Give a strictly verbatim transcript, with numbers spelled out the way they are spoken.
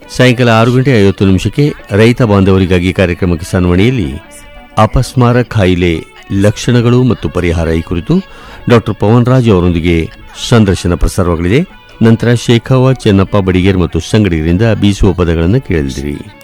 ಸಾಯಂಕಾಲ ಆರು ಗಂಟೆ ಐವತ್ತು ನಿಮಿಷಕ್ಕೆ ರೈತ ಬಾಂಧವರಿಗಾಗಿ ಕಾರ್ಯಕ್ರಮ ಕಿಸಾನ್ವಾಣಿಯಲ್ಲಿ ಅಪಸ್ಮಾರ ಕಾಯಿಲೆ ಲಕ್ಷಣಗಳು ಮತ್ತು ಪರಿಹಾರ ಈ ಕುರಿತು ಡಾಕ್ಟರ್ ಪವನ್ ರಾಜ್ ಅವರೊಂದಿಗೆ ಸಂದರ್ಶನ ಪ್ರಸಾರವಾಗಲಿದೆ. ನಂತರ ಶೇಖಾವ ಚೆನ್ನಪ್ಪ ಬಡಿಗೇರ್ ಮತ್ತು ಸಂಗಡಿಗರಿಂದ ಬೀಸುವ ಪದಗಳನ್ನು ಕೇಳಿದಿರಿ.